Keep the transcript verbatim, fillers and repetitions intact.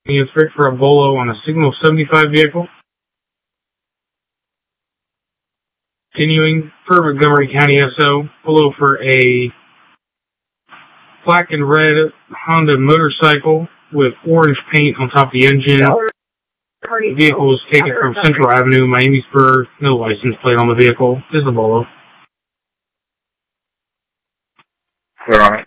Inspect for a bolo on a Signal seventy-five vehicle. Continuing for Montgomery County S O, bolo for a black and red Honda motorcycle with orange paint on top of the engine. The vehicle was taken from Central Avenue, Miamisburg. No license plate on the vehicle. This is a bolo. Clear on it.